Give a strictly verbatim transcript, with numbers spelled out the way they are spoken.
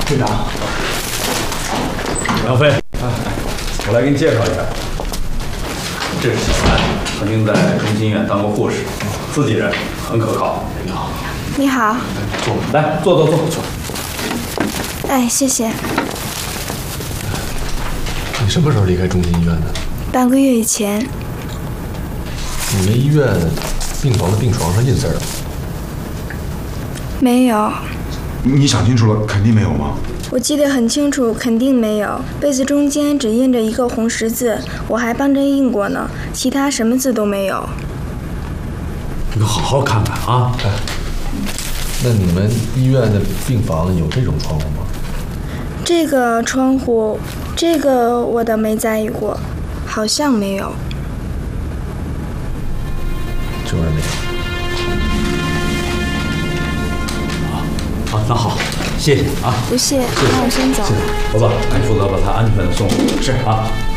队长， 杨飞，我来给你介绍一下，这是小兰，曾经在中心医院当过护士，自己人，很可靠。你好， 你好， 坐，来坐坐坐坐。 哎，谢谢。 你什么时候离开中心医院的？ 半个月以前。 你们医院病房的病床上印字了？ 没有。 你想清楚了，肯定没有吗？ 我记得很清楚，肯定没有。被子中间只印着一个红十字，我还帮针印过呢，其他什么字都没有。 你可好好看看啊！ 哎，那你们医院的病房有这种窗户吗？ 这个窗户，这个我倒没在意过，好像没有。 就是没有。 好，那好，谢谢啊。 不谢，那我先走了。 老板，你负责把他安全的送回去。 是啊。